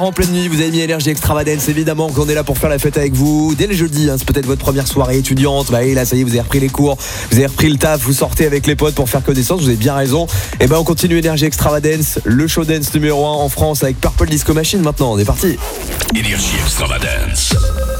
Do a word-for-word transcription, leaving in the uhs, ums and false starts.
En pleine nuit, vous avez mis Énergie Extravagance, évidemment qu'on est là pour faire la fête avec vous. Dès le jeudi, hein, c'est peut-être votre première soirée étudiante. Bah et là, ça y est, vous avez repris les cours, vous avez repris le taf, vous sortez avec les potes pour faire connaissance, vous avez bien raison. Et ben on continue Énergie Extravagance, le show dance numéro un en France avec Purple Disco Machine maintenant. On est parti. Énergie Extravagance.